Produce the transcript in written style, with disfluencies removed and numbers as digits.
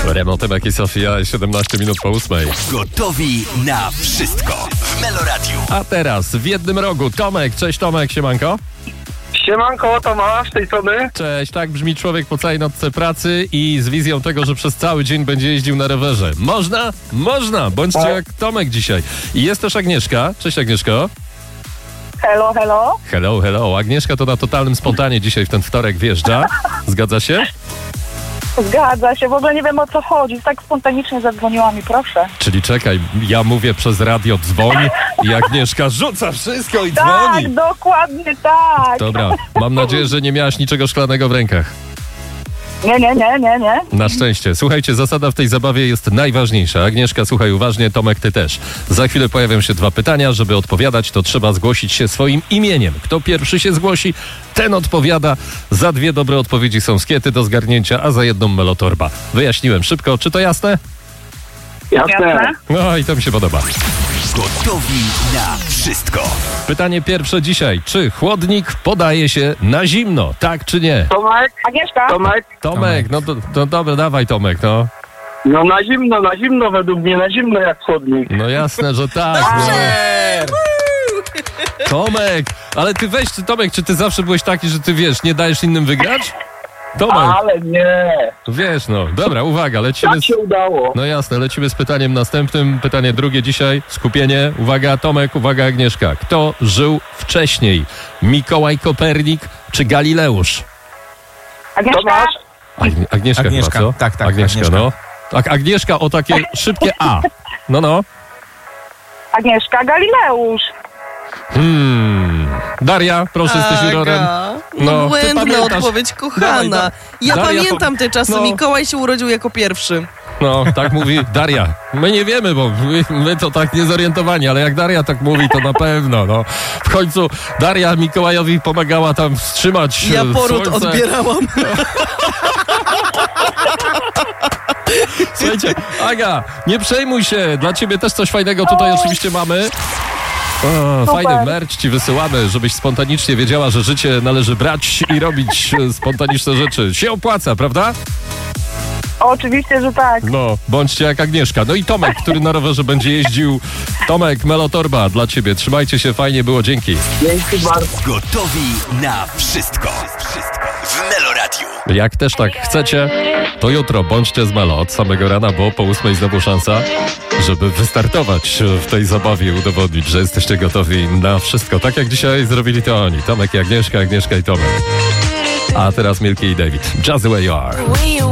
Remo, Tymek i Sofia, 17 minut po 8. Gotowi na wszystko w Meloradiu. A teraz w jednym rogu Tomek. Cześć Tomek, siemanko. Siemanko, Tomasz, z tej strony. Cześć, tak brzmi człowiek po całej nocce pracy i z wizją tego, że przez cały dzień będzie jeździł na rowerze. Można? Można, bądźcie jak Tomek dzisiaj. I jest też Agnieszka. Cześć Agnieszko. Hello, hello. Hello, hello. Agnieszka to na totalnym spontanie dzisiaj w ten wtorek wjeżdża. Zgadza się? Zgadza się, w ogóle nie wiem o co chodzi. Tak spontanicznie zadzwoniła mi, proszę. Czyli czekaj, ja mówię przez radio dzwoń i Agnieszka rzuca wszystko i Tak, dzwoni. dokładnie tak. Dobra, mam nadzieję, że nie miałaś niczego szklanego w rękach. Nie. Na szczęście. Słuchajcie, zasada w tej zabawie jest najważniejsza. Agnieszka, słuchaj uważnie, Tomek, ty też. Za chwilę pojawią się 2 pytania. Żeby odpowiadać, to trzeba zgłosić się swoim imieniem. Kto pierwszy się zgłosi, ten odpowiada. Za 2 dobre odpowiedzi są skiety do zgarnięcia, a za 1 melotorba. Wyjaśniłem szybko. Czy to jasne? Jasne. No i to mi się podoba. Gotowi na wszystko. Pytanie pierwsze dzisiaj. Czy chłodnik podaje się na zimno? Tak czy nie? Tomek, Agnieszka? Tomek, no to dobra, dawaj Tomek, no. no na zimno według mnie, na zimno jak chłodnik. No jasne, że tak. No. Tomek, ale ty weź, Tomek, czy ty zawsze byłeś taki, że ty wiesz, nie dajesz innym wygrać? Tomek, Ale nie, wiesz, no. Dobra, uwaga, lecimy. tak się udało. No jasne, lecimy z pytaniem następnym. Pytanie drugie dzisiaj. Skupienie. Uwaga, Tomek, uwaga, Agnieszka. Kto żył wcześniej? Mikołaj Kopernik czy Galileusz? Agnieszka? Tomasz, Agnieszka chyba, co? Tak, Agnieszka, Agnieszka. no. Tak, Agnieszka o takie szybkie A. No. Agnieszka, Galileusz. Daria, proszę, jesteś jurorem. No, ty Błędna pamiętasz. odpowiedź, kochana. Dawaj, Ja Daria, pamiętam te czasy. no. Mikołaj się urodził jako pierwszy. No, tak mówi Daria. My nie wiemy, bo my to tak niezorientowani, ale jak Daria tak mówi, to na pewno, no. W końcu Daria Mikołajowi pomagała tam wstrzymać Ja poród słońce. odbierałam. Słuchajcie, Aga, nie przejmuj się. Dla ciebie też coś fajnego tutaj oczywiście mamy. O, fajny merch ci wysyłamy, żebyś spontanicznie wiedziała, że życie należy brać i robić spontaniczne rzeczy. Się opłaca, prawda? Oczywiście, że tak. No, bądźcie jak Agnieszka. No i Tomek, który na rowerze będzie jeździł. Tomek, melotorba dla ciebie. Trzymajcie się, fajnie było, dzięki. dzięki bardzo. Gotowi na wszystko. Wszystko w Meloradiu. Jak też tak chcecie, to jutro bądźcie z Melo od samego rana, bo po 8 znowu szansa, żeby wystartować w tej zabawie i udowodnić, że jesteście gotowi na wszystko. Tak jak dzisiaj zrobili to oni. Tomek i Agnieszka, Agnieszka i Tomek. A teraz Milky i David. Just the way you are.